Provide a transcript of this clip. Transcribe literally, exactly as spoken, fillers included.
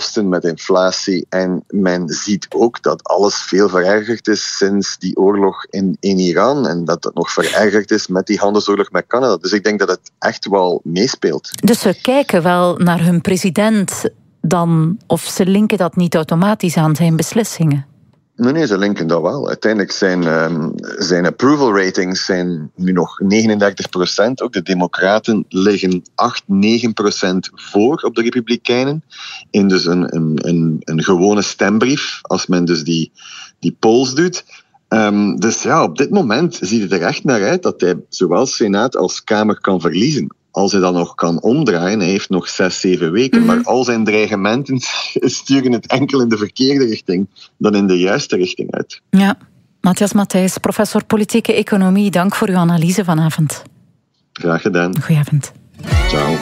kosten, met inflatie. En men ziet ook dat alles veel verergerd is sinds die oorlog in, in Iran. En dat het nog verergerd is met die handelsoorlog met Canada. Dus ik denk dat het echt wel meespeelt. Dus ze kijken wel naar hun president dan, of ze linken dat niet automatisch aan zijn beslissingen? Nee, nee, ze linken dat wel. Uiteindelijk zijn, um, zijn approval ratings zijn nu nog negenendertig procent. Ook de Democraten liggen acht, negen procent voor op de Republikeinen. In dus een, een, een, een gewone stembrief, als men dus die, die polls doet. Um, dus ja, op dit moment ziet het er echt naar uit dat hij zowel Senaat als Kamer kan verliezen. Als hij dan nog kan omdraaien, hij heeft nog zes, zeven weken. Mm-hmm. Maar al zijn dreigementen sturen het enkel in de verkeerde richting dan in de juiste richting uit. Ja, Matthias Matthijs, professor politieke economie. Dank voor uw analyse vanavond. Graag gedaan. Goedenavond. Ciao.